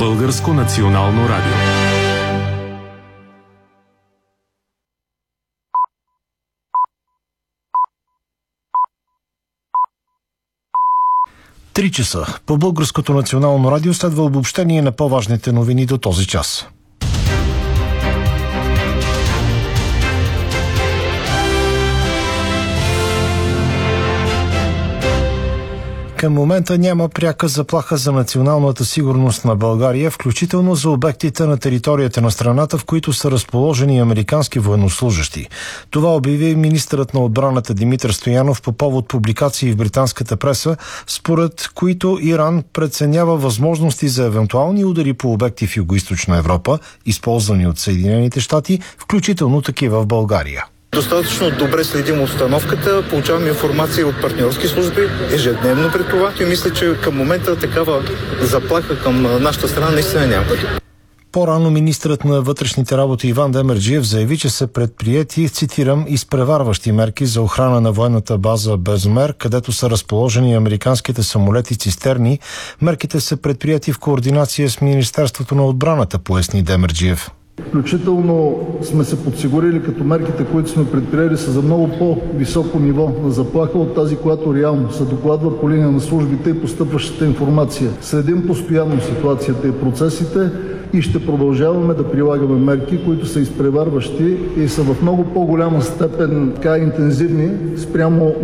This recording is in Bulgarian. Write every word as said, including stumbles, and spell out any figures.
Българско национално радио. Три часа. По Българското национално радио следва обобщение на по-важните новини до този час. Към момента няма пряка заплаха за националната сигурност на България, включително за обектите на територията на страната, в които са разположени американски военнослужещи. Това обяви министърът на отбраната Димитър Стоянов по повод публикации в британската преса, според които Иран преценява възможности за евентуални удари по обекти в Югоизточна Европа, използвани от Съединените щати, включително такива в България. Достатъчно добре следим обстановката, получаваме информация от партньорски служби ежедневно при това и мисля, че към момента такава заплаха към нашата страна наистина няма. По-рано министърът на вътрешните работи Иван Демерджиев заяви, че са предприети, цитирам, изпреварващи мерки за охрана на военната база Безмер, където са разположени американските самолети цистерни. Мерките са предприети в координация с Министерството на отбраната, поясни Демерджиев. Включително сме се подсигурили, като мерките, които сме предприели, са за много по-високо ниво на заплаха от тази, която реално се докладва по линия на службите и постъпващата информация. Следим постоянно ситуацията и процесите и ще продължаваме да прилагаме мерки, които са изпреварващи и са в много по-голяма степен така интензивни спрямо